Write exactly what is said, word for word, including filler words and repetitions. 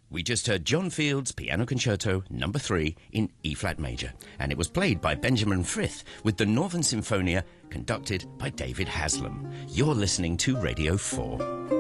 We just heard John Field's Piano Concerto number three in E-flat major, and it was played by Benjamin Frith with the Northern Sinfonia conducted by David Haslam. You're listening to Radio four.